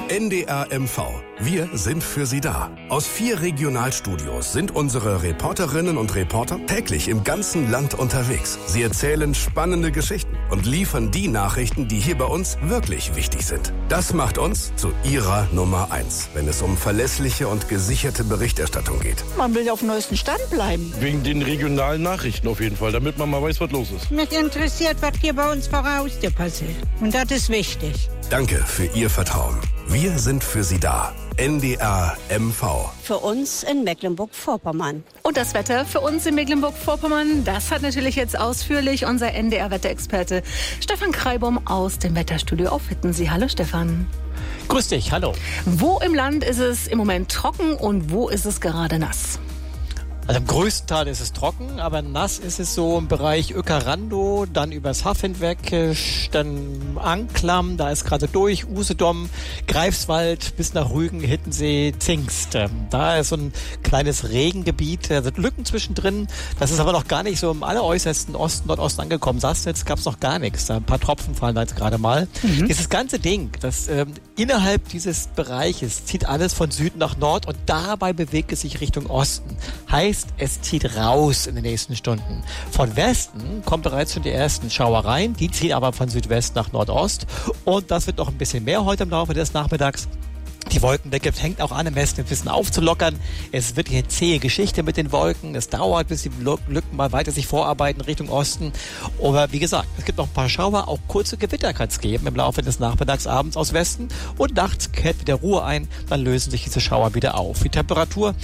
NDR MV. Wir sind für Sie da. Aus 4 Regionalstudios sind unsere Reporterinnen und Reporter täglich im ganzen Land unterwegs. Sie erzählen spannende Geschichten und liefern die Nachrichten, die hier bei uns wirklich wichtig sind. Das macht uns zu Ihrer Nummer 1, wenn es um verlässliche und gesicherte Berichterstattung geht. Man will auf dem neuesten Stand bleiben. Wegen den regionalen Nachrichten auf jeden Fall, damit man mal weiß, was los ist. Mich interessiert, was hier bei uns vor der Haustür passiert. Und das ist wichtig. Danke für Ihr Vertrauen. Wir sind für Sie da. NDR MV. Für uns in Mecklenburg-Vorpommern. Und das Wetter für uns in Mecklenburg-Vorpommern, das hat natürlich jetzt ausführlich unser NDR-Wetterexperte Stefan Kreibum aus dem Wetterstudio auf Hittensee. Hallo Stefan. Grüß dich, hallo. Wo im Land ist es im Moment trocken und wo ist es gerade nass? Also im größten Teil ist es trocken, aber nass ist es so im Bereich Uecker-Randow, dann übers Haff hinweg, dann Anklam, da ist gerade durch, Usedom, Greifswald bis nach Rügen, Hittensee, Zingst. Da ist so ein kleines Regengebiet, da sind Lücken zwischendrin. Das ist aber noch gar nicht so im alleräußersten Osten, Nordosten angekommen. Sassnitz gab es noch gar nichts. Ein paar Tropfen fallen da jetzt gerade mal. Dieses ganze Ding, das innerhalb dieses Bereiches zieht alles von Süden nach Nord und dabei bewegt es sich Richtung Osten. Heißt, es zieht raus in den nächsten Stunden. Von Westen kommen bereits schon die ersten Schauereien, die ziehen aber von Südwest nach Nordost und das wird noch ein bisschen mehr heute im Laufe des Nachmittags. Die Wolkendecke fängt auch an, im Westen ein bisschen aufzulockern. Es wird hier eine zähe Geschichte mit den Wolken. Es dauert, bis die Lücken mal weiter sich vorarbeiten Richtung Osten. Aber wie gesagt, es gibt noch ein paar Schauer. Auch kurze Gewitter kann es geben im Laufe des Nachmittags, abends aus Westen. Und nachts kehrt wieder Ruhe ein. Dann lösen sich diese Schauer wieder auf. Die Temperatur